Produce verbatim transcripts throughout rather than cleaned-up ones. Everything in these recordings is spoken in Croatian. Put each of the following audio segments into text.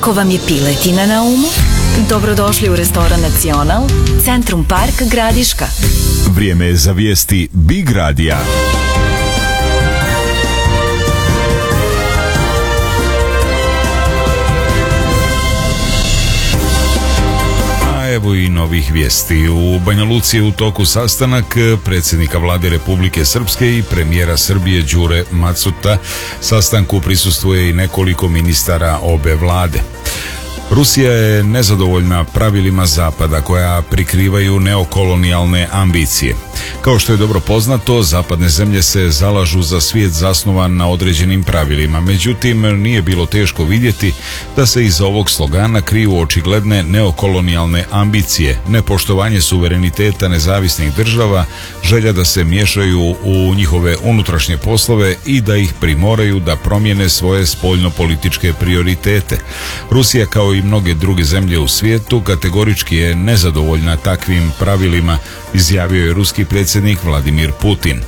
Ako vam je piletina na umu, dobrodošli u restoran Nacional, Centrum Park Gradiška. Vrijeme je za vijesti Big Radija. Evo i novih vijesti. U Banja Luci je u toku sastanak predsjednika vlade Republike Srpske i premijera Srbije Đure Macuta. Sastanku prisustvuje i nekoliko ministara obe vlade. Rusija je nezadovoljna pravilima Zapada koja prikrivaju neokolonijalne ambicije. Kao što je dobro poznato, zapadne zemlje se zalažu za svijet zasnovan na određenim pravilima. Međutim, nije bilo teško vidjeti da se iza ovog slogana kriju očigledne neokolonijalne ambicije, nepoštovanje suvereniteta nezavisnih država, želja da se miješaju u njihove unutrašnje poslove i da ih primoraju da promijene svoje spoljno-političke prioritete. Rusija, kao i mnoge druge zemlje u svijetu, kategorički je nezadovoljna takvim pravilima, izjavio je ruski predsjednik Vladimir Putin.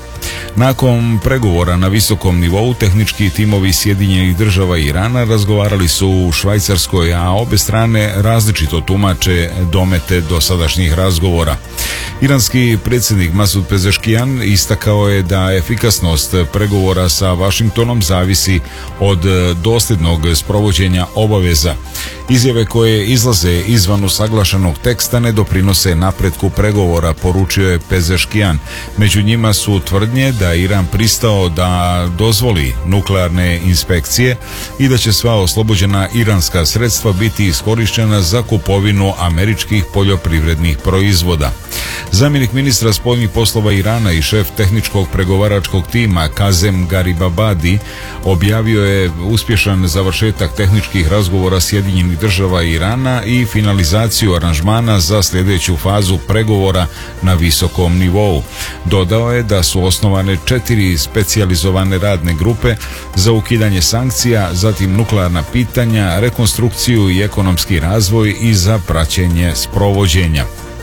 Nakon pregovora na visokom nivou, tehnički timovi Sjedinjenih država i Irana razgovarali su u Švajcarskoj, a obe strane različito tumače domete dosadašnjih razgovora. Iranski predsjednik Masud Pezeškijan istakao je da efikasnost pregovora sa Vašingtonom zavisi od dosljednog sprovođenja obaveza. Izjave koje izlaze izvan usaglašenog teksta ne doprinose napretku pregovora, poručio je Pezeškijan. Među njima su tvrdnje da je Iran pristao da dozvoli nuklearne inspekcije i da će sva oslobođena iranska sredstva biti iskorištena za kupovinu američkih poljoprivrednih proizvoda. Zamjenik ministra spoljnih poslova Irana i šef tehničkog pregovaračkog tima Kazem Garibabadi objavio je uspješan završetak tehničkih razgovora Sjedinjenih država i Irana i finalizaciju aranžmana za sljedeću fazu pregovora na visokom nivou. Dodao je da su osnovane četiri specijalizovane radne grupe za ukidanje sankcija, zatim nuklearna pitanja, rekonstrukciju i ekonomski razvoj i za praćenje sprovođenja.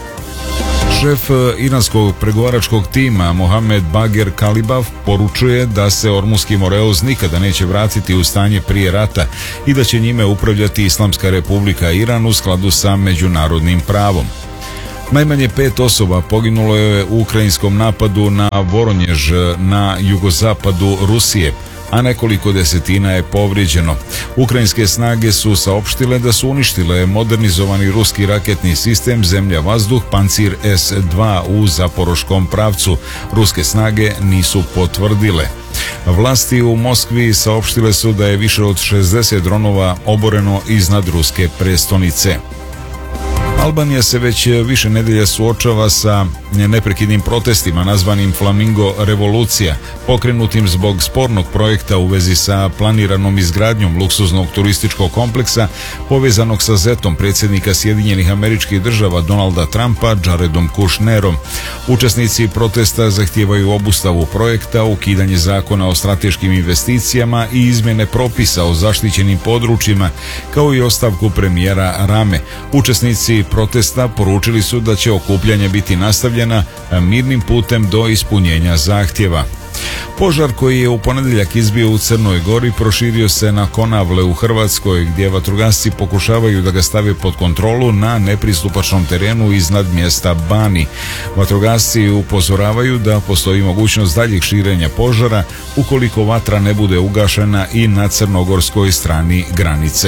Šef iranskog pregovaračkog tima Mohamed Bager Kalibav poručuje da se Ormuski Moreoz nikada neće vratiti u stanje prije rata i da će njime upravljati Islamska Republika Iran u skladu sa međunarodnim pravom. Najmanje pet osoba poginulo je u ukrajinskom napadu na Voronjež na jugozapadu Rusije, a nekoliko desetina je povrijeđeno. Ukrajinske snage su saopštile da su uništile modernizovani ruski raketni sistem zemlja-vazduh Pancir S dva u zaporoškom pravcu. Ruske snage nisu potvrdile. Vlasti u Moskvi saopštile su da je više od šezdeset dronova oboreno iznad ruske prestonice. Albanija se već više nedelja suočava sa neprekidnim protestima nazvanim Flamingo revolucija, pokrenutim zbog spornog projekta u vezi sa planiranom izgradnjom luksuznog turističkog kompleksa povezanog sa zetom predsjednika Sjedinjenih Američkih Država Donalda Trumpa, Jaredom Kushnerom. Učesnici protesta zahtijevaju obustavu projekta, ukidanje zakona o strateškim investicijama i izmjene propisa o zaštićenim područjima, kao i ostavku premijera Rame. Učesnici protesta poručili su da će okupljanje biti nastavljena mirnim putem do ispunjenja zahtjeva. Požar koji je u ponedjeljak izbio u Crnoj Gori proširio se na Konavle u Hrvatskoj, gdje vatrogasci pokušavaju da ga stave pod kontrolu na nepristupačnom terenu iznad mjesta Bani. Vatrogasci upozoravaju da postoji mogućnost daljeg širenja požara ukoliko vatra ne bude ugašena i na crnogorskoj strani granice.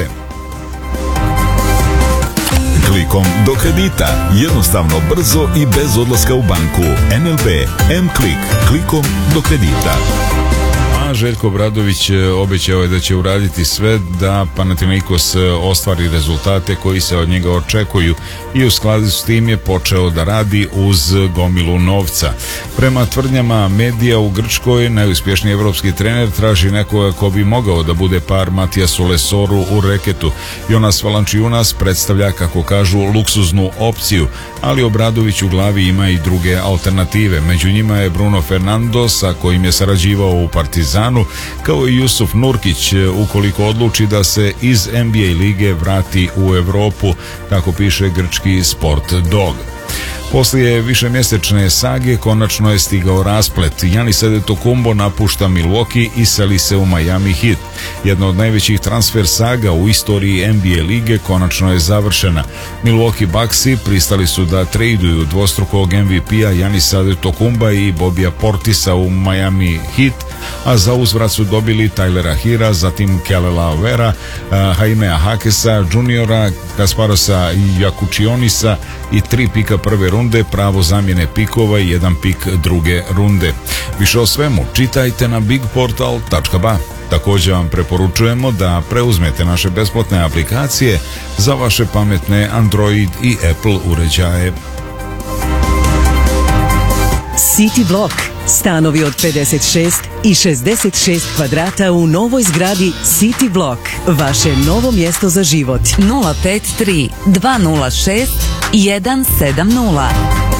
Klikom do kredita. Jednostavno, brzo i bez odlaska u banku. N L B M-Klik. Klikom do kredita. A Željko Obradović obećao je da će uraditi sve da Panathinaikos ostvari rezultate koji se od njega očekuju i u skladu s tim je počeo da radi uz gomilu novca. Prema tvrdnjama medija u Grčkoj, najuspješniji evropski trener traži nekoga ko bi mogao da bude par Matijasu Lesoru u reketu. Jonas Valanciunas predstavlja, kako kažu, luksuznu opciju, ali Obradović u glavi ima i druge alternative. Među njima je Bruno Fernando, sa kojim je sarađivao u Partizanu, kao i Jusuf Nurkić ukoliko odluči da se iz N B A lige vrati u Europu, kako piše grčki Sport Dog. Poslije višemjesečne sage konačno je stigao rasplet. Giannis Antetokounmpo napušta Milwaukee i seli se u Miami Heat. Jedna od najvećih transfer saga u istoriji N B A lige konačno je završena. Milwaukee Bucksi pristali su da traduju dvostrukog M V P-a Giannisa Antetokounmpa i Bobija Portisa u Miami Heat, a za uzvrat su dobili Tylera Hira, zatim Kelela Overa, Jaimea Hakesa juniora, Kasparosa Jakučionisa i tri pika prve runde, pravo zamjene pikova i jedan pik druge runde. Više o svemu čitajte na big portal tačka ba. Također vam preporučujemo da preuzmete naše besplatne aplikacije za vaše pametne Android i Apple uređaje. City Block. Stanovi od pedeset šest i šezdeset šest kvadrata u novoj zgradi City Block. Vaše novo mjesto za život. nula pet tri dva nula šest jedan sedam nula.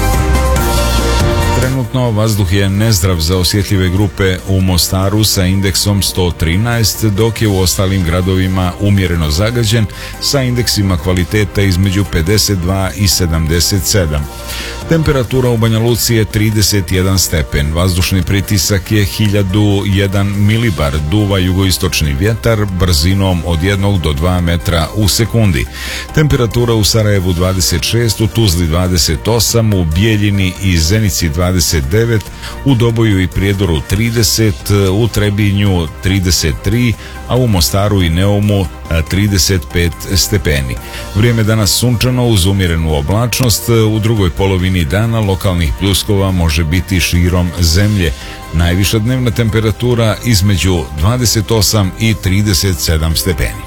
Trenutno vazduh je nezdrav za osjetljive grupe u Mostaru sa indeksom sto trinaest, dok je u ostalim gradovima umjereno zagađen sa indeksima kvaliteta između pedeset dva i sedamdeset sedam. Temperatura u Banja Luci je trideset jedan stepen, vazdušni pritisak je hiljadu jedan milibar, duva jugoistočni vjetar brzinom od jednog do dva metra u sekundi. Temperatura u Sarajevu dvadeset šest, u Tuzli dvadeset osam, u Bijeljini i Zenici dvadeset devet, u Doboju i Prijedoru trideset, u Trebinju trideset tri, a u Mostaru i Neumu trideset pet stepeni. Vrijeme danas sunčano uz umjerenu oblačnost, u drugoj polovini dana lokalnih pljuskova može biti širom zemlje. Najviša dnevna temperatura između dvadeset osam i trideset sedam stepeni.